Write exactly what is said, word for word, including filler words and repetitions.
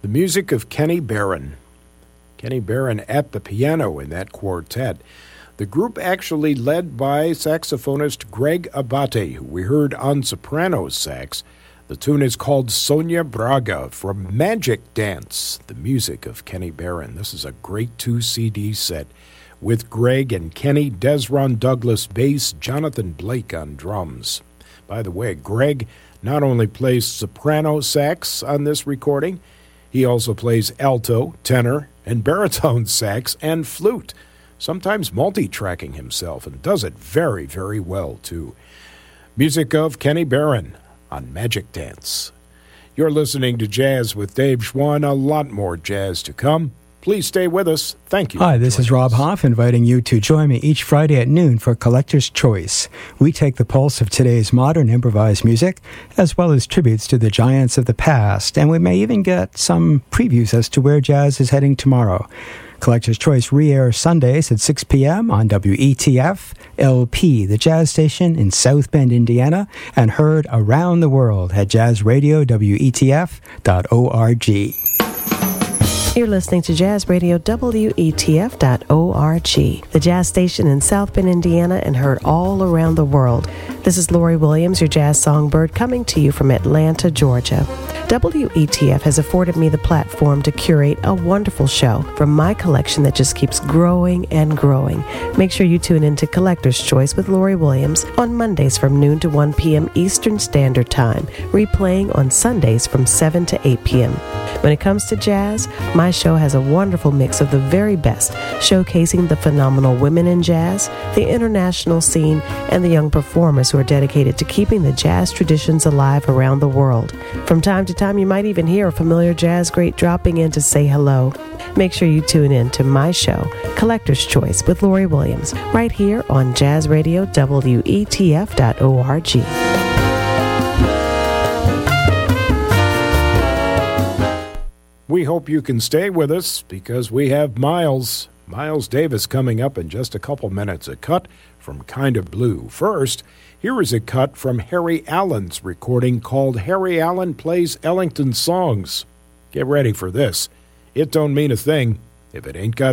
The music of Kenny Barron. Kenny Barron at the piano in that quartet. The group actually led by saxophonist Greg Abate, who we heard on soprano sax. The tune is called Sonia Braga from Magic Dance, the music of Kenny Barron. This is a great two C D set with Greg and Kenny, Desron Douglas bass, Jonathan Blake on drums. By the way, Greg not only plays soprano sax on this recording, he also plays alto, tenor, and baritone sax and flute, sometimes multi-tracking himself, and does it very, very well, too. Music of Kenny Barron on Magic Dance. You're listening to Jazz with Dave Schwann. A lot more jazz to come. Please stay with us. Thank you. Hi, this is Rob Hoff inviting you to join me each Friday at noon for Collector's Choice. We take the pulse of today's modern improvised music, as well as tributes to the giants of the past, and we may even get some previews as to where jazz is heading tomorrow. Collector's Choice re-airs Sundays at six p.m. on W E T F L P, the jazz station in South Bend, Indiana, and heard around the world at jazz radio W E T F dot org. You're listening to Jazz Radio W E T F dot org, the jazz station in South Bend, Indiana, and heard all around the world. This is Lori Williams, your jazz songbird, coming to you from Atlanta, Georgia. W E T F has afforded me the platform to curate a wonderful show from my collection that just keeps growing and growing. Make sure you tune in to Collector's Choice with Lori Williams on Mondays from noon to one p.m. Eastern Standard Time, replaying on Sundays from seven to eight p.m. When it comes to jazz, my show has a wonderful mix of the very best, showcasing the phenomenal women in jazz, the international scene, and the young performers who are dedicated to keeping the jazz traditions alive around the world. From time to time, you might even hear a familiar jazz great dropping in to say hello. Make sure you tune in to my show, Collector's Choice with Lori Williams, right here on Jazz Radio W E T F dot org. We hope you can stay with us because we have Miles, Miles Davis coming up in just a couple minutes. A cut from Kind of Blue. First, here is a cut from Harry Allen's recording called Harry Allen Plays Ellington Songs. Get ready for this. It don't mean a thing if it ain't got